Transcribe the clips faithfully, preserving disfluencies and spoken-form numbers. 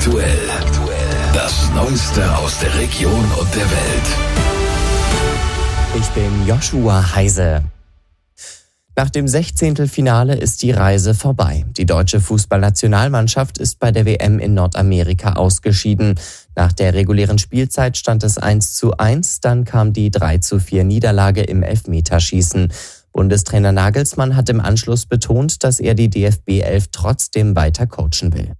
aktuell. Das Neueste aus der Region und der Welt. Ich bin Joshua Heise. Nach dem Sechzehntelfinale ist die Reise vorbei. Die deutsche Fußballnationalmannschaft ist bei der W M in Nordamerika ausgeschieden. Nach der regulären Spielzeit stand es eins zu eins, dann kam die drei zu vier Niederlage im Elfmeterschießen. Bundestrainer Nagelsmann hat im Anschluss betont, dass er die D F B elf trotzdem weiter coachen will.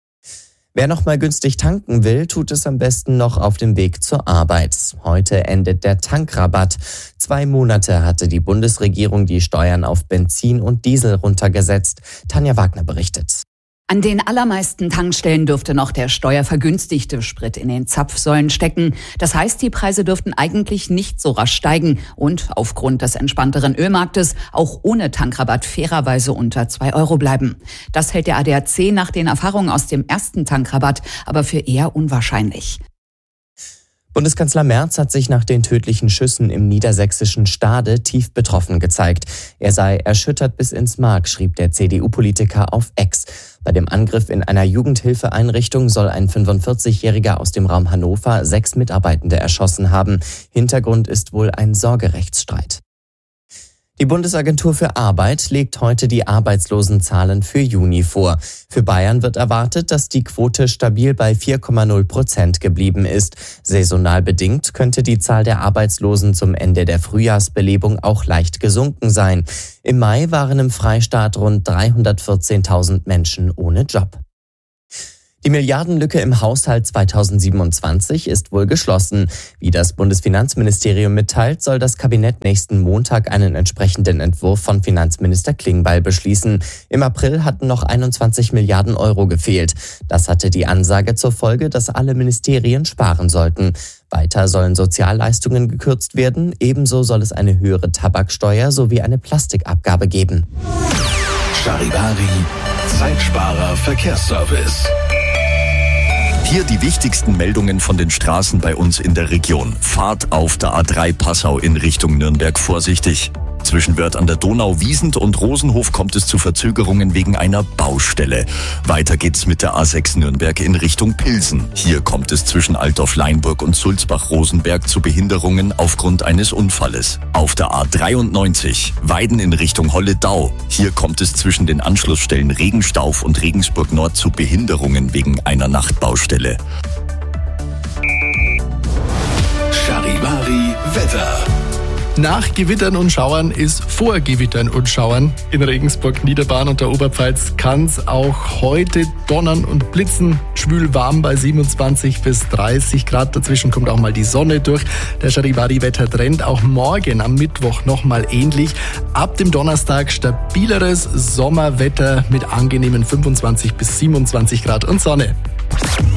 Wer noch mal günstig tanken will, tut es am besten noch auf dem Weg zur Arbeit. Heute endet der Tankrabatt. Zwei Monate hatte die Bundesregierung die Steuern auf Benzin und Diesel runtergesetzt. Tanja Wagner berichtet. An den allermeisten Tankstellen dürfte noch der steuervergünstigte Sprit in den Zapfsäulen stecken. Das heißt, die Preise dürften eigentlich nicht so rasch steigen und aufgrund des entspannteren Ölmarktes auch ohne Tankrabatt fairerweise unter zwei Euro bleiben. Das hält der A D A C nach den Erfahrungen aus dem ersten Tankrabatt aber für eher unwahrscheinlich. Bundeskanzler Merz hat sich nach den tödlichen Schüssen im niedersächsischen Stade tief betroffen gezeigt. Er sei erschüttert bis ins Mark, schrieb der C D U-Politiker auf X. Bei dem Angriff in einer Jugendhilfeeinrichtung soll ein fünfundvierzigjähriger aus dem Raum Hannover sechs Mitarbeitende erschossen haben. Hintergrund ist wohl ein Sorgerechtsstreit. Die Bundesagentur für Arbeit legt heute die Arbeitslosenzahlen für Juni vor. Für Bayern wird erwartet, dass die Quote stabil bei vier Komma null Prozent geblieben ist. Saisonal bedingt könnte die Zahl der Arbeitslosen zum Ende der Frühjahrsbelebung auch leicht gesunken sein. Im Mai waren im Freistaat rund dreihundertvierzehntausend Menschen ohne Job. Die Milliardenlücke im Haushalt zweitausendsiebenundzwanzig ist wohl geschlossen. Wie das Bundesfinanzministerium mitteilt, soll das Kabinett nächsten Montag einen entsprechenden Entwurf von Finanzminister Klingbeil beschließen. Im April hatten noch einundzwanzig Milliarden Euro gefehlt. Das hatte die Ansage zur Folge, dass alle Ministerien sparen sollten. Weiter sollen Sozialleistungen gekürzt werden. Ebenso soll es eine höhere Tabaksteuer sowie eine Plastikabgabe geben. Charivari, Zeitsparer Verkehrsservice. Hier die wichtigsten Meldungen von den Straßen bei uns in der Region. Fahrt auf der A drei Passau in Richtung Nürnberg vorsichtig. Zwischen Wörth an der Donau, Wiesent und Rosenhof kommt es zu Verzögerungen wegen einer Baustelle. Weiter geht's mit der A sechs Nürnberg in Richtung Pilsen. Hier kommt es zwischen Altdorf-Leinburg und Sulzbach-Rosenberg zu Behinderungen aufgrund eines Unfalles. Auf der A dreiundneunzig Weiden in Richtung Holledau. Hier kommt es zwischen den Anschlussstellen Regenstauf und Regensburg Nord zu Behinderungen wegen einer Nachtbaustelle. Charivari Wetter. Nach Gewittern und Schauern ist vor Gewittern und Schauern. In Regensburg, Niederbayern und der Oberpfalz kann es auch heute donnern und blitzen. Schwül warm bei siebenundzwanzig bis dreißig Grad. Dazwischen kommt auch mal die Sonne durch. Der Charivari-Wettertrend auch morgen am Mittwoch nochmal ähnlich. Ab dem Donnerstag stabileres Sommerwetter mit angenehmen fünfundzwanzig bis siebenundzwanzig Grad und Sonne.